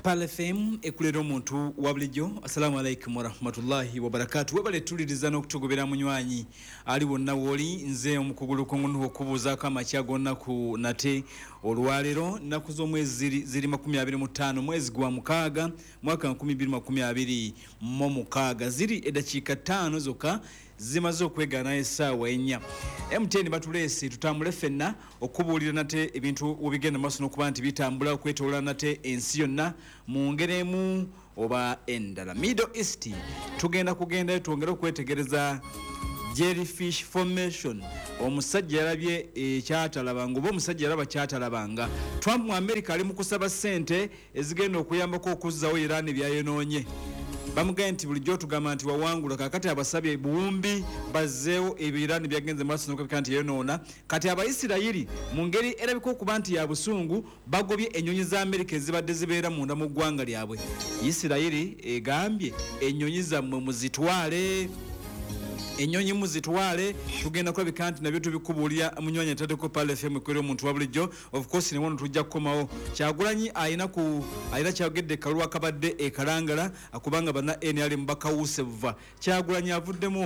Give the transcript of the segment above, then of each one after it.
Pal FM ekulera omuntu wa bulijjo. Assalamu alaikum warahmatullahi wabarakatuh. Webale tuliriza n'okutugobera munywanyi ali wonna woli nze omukugulu kongono okubuuzaako amakya gonna ku nate olwalero nnaku z'omwezi ziri 25 mwezi gwa mukaaga mwaka 2026 ziri eddakiika 5 zokka zimaze okwegana essaawa 4. MTN batuleese tutambule ffenna okubuulira nate ebintu webigenda maaso n'okuba nti bitambula okwetoloola nate ensi yonna mu ngeri emu oba endala. Middle East tugenda twongere okwetegereza jellyfish formation. Omusajja yalabye ekyatalabanga oba omusajja yalaba kyatalabanga. Trump mu America ali mu kusaba ssente ezigenda okuyambako okuzzawo Iran byayonoonye. Bamugamba nti bulijjo tugamba nti wawangula kakati abasabye buwumbi bazzeewo ebirani byagenze maaso n'okubika nti yonoona. Kati Abayisirayiri mu ngeri erabika okuba nti ya busungu bagobye ennyonyi za Amerika ezibadde zibeera munda mu ggwanga lyabwe. Isirayiri egambye ennyonyi zammwe muzitwale. Enyonyi muzitwale tugenda kulabika nti nabyo tubikubuulira munywanyi ataddeko Pal FM ekwera omuntu wa bulijjo. Of course ne wano tujja kukomawo Kyagulanyi ayina kyagedde kalwa kabadde ekalangala akubanga bana NRM bakawuseva. Kyagulanyi avuddemu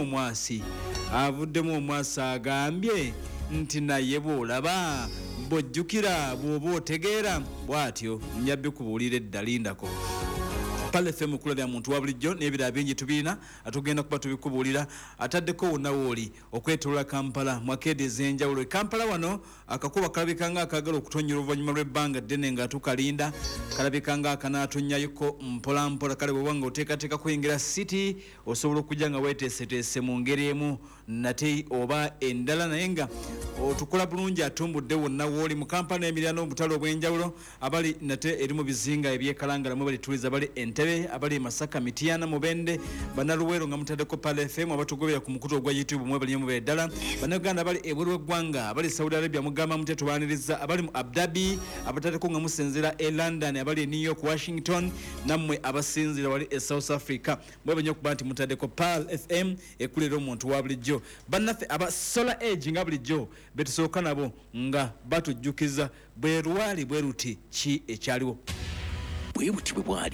omwasi agambye nti naye bw'olaba bw'ojjukira bw'oba otegeera bw'atyo nyabbi kubuulira eddalindako. Pal FM kulabya muntu wa bulijjo n'ebirala bingi tubirina atugenda kuba tubikubuulira ataddeko wonna wooli okwetoloola Kampala mwakedi ez'enjawulo. Kampala wano akakuba kalabika nga akagala okutonnyera oluvannyuma lw'ebbanga ddene nga tukalinda kalabika nga akanaatonnyayoko mpola mpola. Kale bw'obanga oteekateeka kuyingira city osobola okujja nga weeteeseteese mu ngeri emu nate oba endala naye nga otukola bulungi atumbudde wonna wooli mu Kampala n'emiriraano obutale obw'enjawulo abali nate eri mu bizinga ebyekalangala mwe bali tuliza bali Entebbe abali Masaka Mityana Mubende banaluwero nga mutaddeko Pal FM abatugobera ku mukutu ogwa YouTube mwe bali mu beddala bannaganda abali ebweru w'eggwanga abali Saudi Arabia mugamba mute tubaniriza abali mu Abu Dhabi abataddeko nga musinzira e London abali e New York Washington nammwe abasinzira wali e South Africa mwe banyo okuba nti mutaddeko Pal FM ekulera omuntu wa bulijjo. Bannaffe aba Solar Edge nga bulijjo betusooka nabo nga batujjukiza bwerwali bweruti ki ekyaliwo bwebuti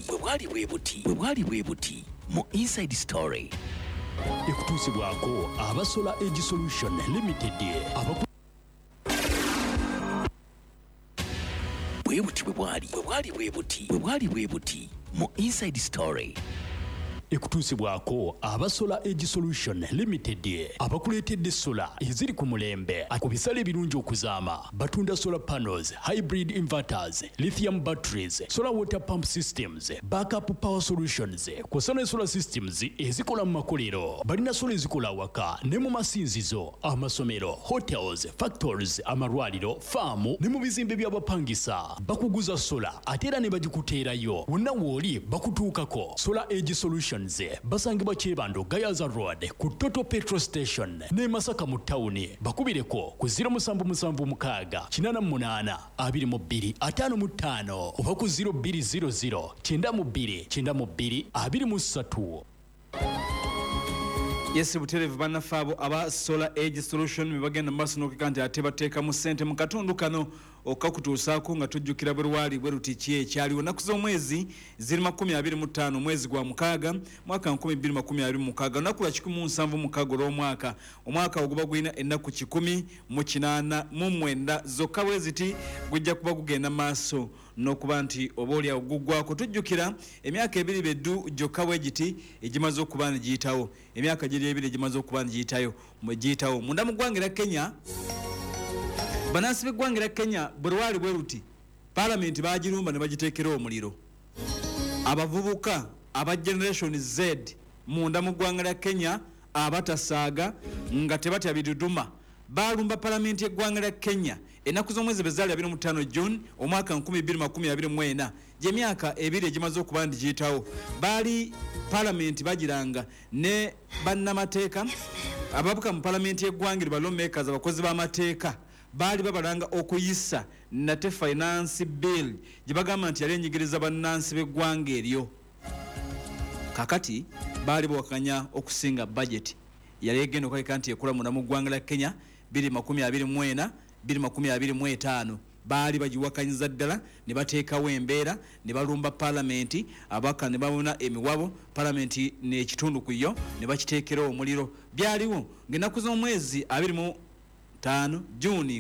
bwebuti mu Inside Story ekutuusibwako aba Solar Edge Solution Limited bwebuti mu Inside Story ekutuusibwako aba Solar Edge Solution Limited abakuleetedde sola eziri ku mulembe ku bisale ebirungi okuzaama. Batunda solar panels, hybrid inverters, lithium batteries, solar water pump systems, backup power solutions kw'ossa ne solar systems ezikola mu makolero. Balina sola ezikola awaka ne mu masinzizo, amasomero, hotels, factories, amalwaliro, faamu ne mu bizimbe by'abapangisa. Bakuguza sola ate era ne bagikuteerayo wonna wooli bakutuukako. Solar Edge Solution basangibwa Kyebando Gayaza Road ku Total Petrol Station ne Masaka mu tawuni. Bakubireko ku 0776282255 oba ku 0200922223. Yes, buterevu bannaffe abo aba Solar Edge Solution bagenda maaso n'okeka nti ate bateekamu ssente mu katundu kano okakutuusaako nga tujjukira bwerwali bweruti ki ekyaliwo. Nnaku z'omwezi ziri 25 mwezi gwa mukaaga mwaka 2026 lunaku lwa 17 olw'omwaka. Omwaka oguba gulina ennaku 189 zokka bwe ziti gujja kuba gugenda maaso n'okuba nti oba oli aguggwako. Tujjukira emyaka ebiri beddu gyokka bwe giti egimaze okuba ne giyitawo. Emyaka giri ebiri egimaze okuba ne giyitawo munda mu ggwanga erya Kenya. Banansi b'eggwanga erya Kenya bwerwali bweruti Parliament bagirumba ne bagiteekera omuliro. Abavubuka aba Generation Z munda mu ggwanga lya Kenya abatasaaga nga tebatya biduduma balumba Parliament y'eggwanga lya Kenya ennaku z'omwezi bezaali 25 June omwaka 2024 gy'emyaka ebiri egimaze okuba ndi giyitawo. Baali Parliament bagiranga ne bannamateeka abavuka mu Parliament y'eggwanga ba lawmakers abakozi b'amateeka baali babalanga okuyisa nate finance bill gye bagamba nti yali enyigiriza bannansi b'eggwanga eryo. Kakati baali bawakanya okusinga budget yali egenda okulabika nti ekola munda mu ggwanga lya Kenya 2024 2025 baali bagiwakanyiza ddala ne bateekawo embeera ne balumba paalamenti abaka ne babona emiwabo paalamenti n'ekitundu ku yo ne bakiteekera omuliro byaliwo ng'ennaku z'omwezi 25 Juni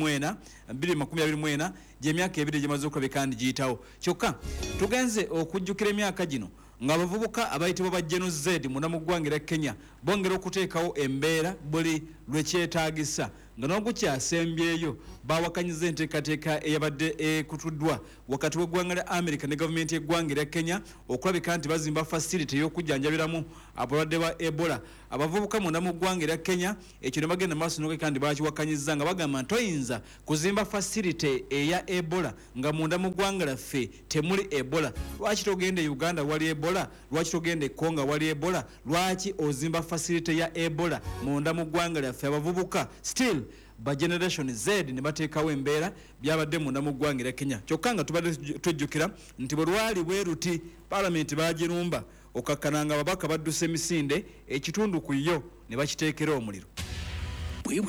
2024 gy'emyaka ebiri gyemaze okulabika ndi giyitawo kyokka tugenze okujjukira emyaka gino ng'abavubuka abayitibwa ba Gen Z munda mu ggwanga lya Kenya bongera okuteekawo embeera buli lwekyetaagisa nga n'ogukyasembyeyo bawakanyiza enteekateeka eyabadde ekutuddwa wakati w'eggwanga lya America ne gavumenti y'eggwanga lya Kenya okulabika nti bazimba facility y'okujjanjabiramu abalwadde ba Ebola abavubuka munda mu ggwanga lya Kenya ekyo ne bagenda maaso n'okeka ndi bakiwakanyiza nga bagamba nti oyinza kuzimba facility eya Ebola nga munda mu ggwanga lyaffe temuli Ebola. Lwaki togenda Uganda wali Ebola? Lwaki togenda Konga wali Ebola? Lwaki ozimba facility ya Ebola munda mu ggwanga lyaffe? Abavubuka still ba Generation Z ne bateekawo embeera byabadde munda mu ggwanga lya Kenya kyokka nga tubadde tujjukira nti bwe lwali bwe ruti paalamenti bagirumba okakkananga ababaka badduse emisinde ekitundu ku yo ne bakiteekera omuliro. bwe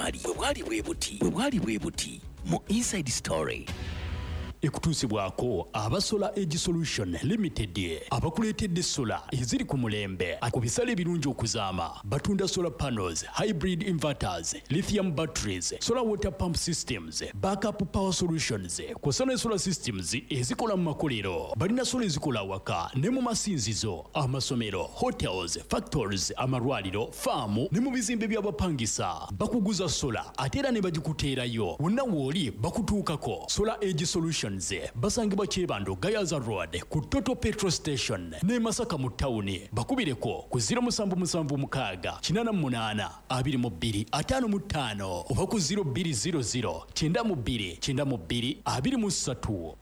buti mu Inside Story ekutuusibwako abasola Edge Solution Limited abakuleetedde sola eziri ku mulembe ku bisale ebirungi okuzaama batunda solar panels, hybrid inverters, lithium batteries, solar water pump systems, backup power solutions kw'ossa ne solar systems ezikola mu makolero. Balina sola ezikola awaka ne mu masinzizo, amasomero, hotels, factories, amalwaliro, faamu ne mu bizimbe by'abapangisa. Bakuguza sola ate era ne bagikuteerayo wonna w'oli bakutuukako. Solar Edge Solution basangibwa Kyebando Gayaza Road ku Total Petrol Station ne Masaka mu tawuni. Bakubireko ku 0776 88 22 55 oba ku 0200 92 92 23.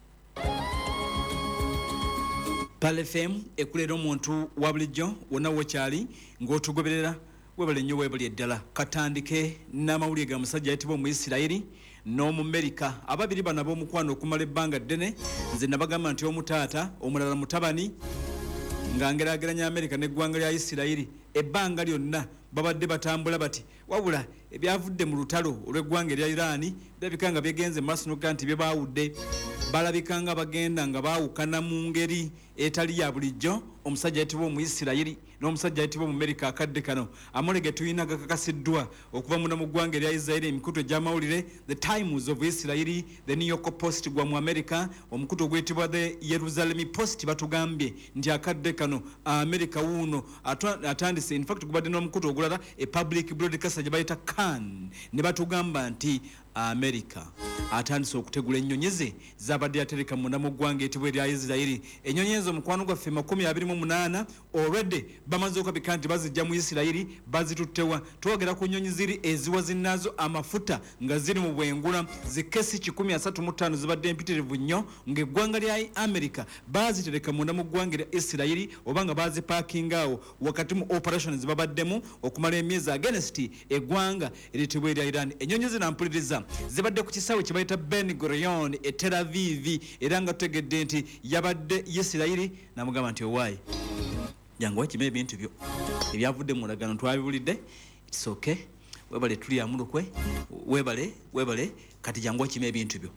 Pale FM ekulera omuntu wa bulijjo wonna wokyali ng'otugoberera webale nnyo webali eddala. Katandike n'amawulire ga musajja ayitibwa Omuyisirayiri n'Omumerika ababiri bano ab'omukwano okumala ebbanga ddene. Nze nabagamba nti omutaata omulala mutabani nga ngeraageranya Amerika n'eggwanga lya Isirayiri ebbanga lyonna babadde batambula bati wabula ebyavudde mu lutalo olw'eggwanga erya Irani birabika nga byegenze maaso n'okugaa nti bye baawudde balabika nga bagenda nga baawukana mu ngeri etali ya bulijjo. Omusajja ayitibwa Omuyisirayiri n'omusajja ayitibwa Omumerika akadde kano amulege tuyina gakakasiddwa okuva munda mu ggwanga erya Isirayiri emikutu egy'amawulire The Times of Isirayiri, The New York Post gwa mu America, omukutu ogwetibwa The Jerusalem Post batugambye nti akadde kano America wuuno atandise in fact gubadde n'omukutu ogulala public broadcaster gye bayita CAN ne batugamba nti America atandise okutegula ennyonyi ze zabadde yatereka munda mu ggwanga etibwa erya Isirayiri. Ennyonyi ezo mukwano gwaffe 28 already bamaze okabika nti bazijja mu Isirayiri bazituttewa. Twogera ku nnyonyi ziri eziwa zinnazo amafuta nga ziri mu bwengula zikesi 135 zibadde empitirivu nnyo ng'eggwanga lya America bazitereka munda mu ggwanga erya Isirayiri oba nga bazipakingaawo wakati mu operations babaddemu okumala emyezi against eggwanga eritibwa erya Iran. Ennyonyi zino mpuliriza zibadde ku kisaawe kye bayita Ben Gurion e Tel Aviv era nga tutegedde nti yabadde Isirayiri namugamba nti owaayi jangu wakime ebintu byo ebyavudde mu lagano twabibulidde. It's okay, webale tuli amulukwe webale kati jangu wakime ebintu byo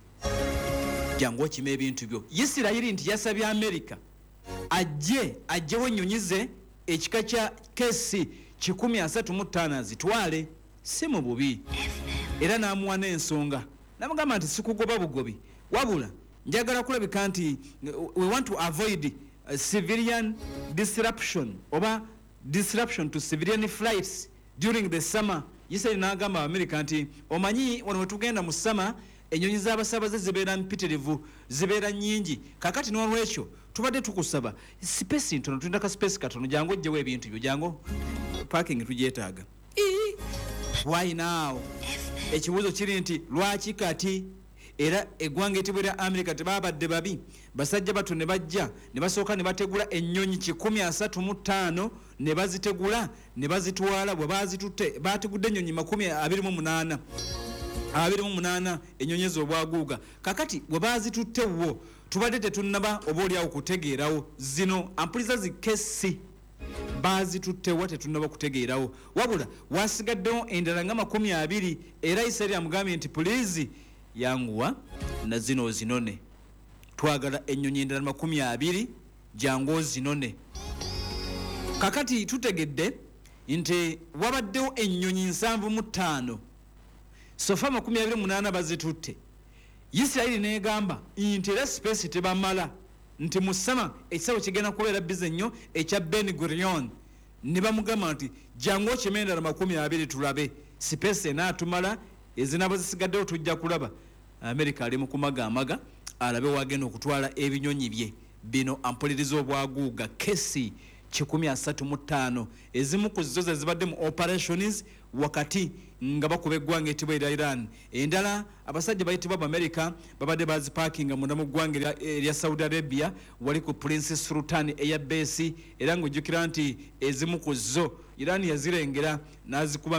Isirayiri nti yasabye America ajjewo ennyonyi ze ekika kya kesi 135 zitwale si mu bubi era n'amuwa n'ensonga namugamba nti sikugoba bugobi wabula njagala kulabika nti we want to avoid civilian disruption oba disruption to civilian flights during the summer. Yiseri n'agamba America nti omanyi wano wetugenda mu summer ennyonyi z'abasaabaze zibeera mpitirivu zibeera nnyingi kakati n'olwekyo tubadde tukusaba space ntono tulina ka space katono jangu ojjewo ebintu byo jangu parking tugyetaaga. Why now? Ekibuuzo kiri nti lwaki kati era eggwanga etibwa erya America tebabadde babi basajja bato ne bajja ne basooka ne bategula ennyonyi 135 ne bazitegula ne bazitwala bwe bazitutte bategudde ennyonyi 28 ennyonyi ez'obwaguuga kakati bwe bazituttewo tubadde tetunnaba oba oliawo kutegeerawo zino ampuliza zikesi bazituttewa tetunnaba kutegeerawo wabula wasigaddewo endala nga 20 era Isirayiri amugambye nti please yanguwa na zino zinone, twagala ennyonyi endala 20 jangu ozinone. Kakati tutegedde nti wabaddewo ennyonyi 75 sofa 28 bazitutte. Isirayiri negamba nti era space tebamala, nti musama ekisawo kigenda kubeera bize nnyo ekya Ben Gurion, ne bamugamba nti jangu okimendala 20 tulabe space enaatumala, ezinabo zisigaddewo tujja kulaba. Amerika ali mu kumagaamaga alabe wagenda okutwala ebinyonyi bye bino ampuliriza obwaguuga kesi 135 ezimu ku zo zibadde mu operations wakati nga bakuba eggwanga etibwa erya Iran. Endala abasajja bayitibwa Amerika babadde baziparkinga munda mu ggwanga erya Saudi Arabia wali ku Prince Sultan Air Base, era ng'ojjukira nti ezimu ku zo Iran yazirengera n'azikuba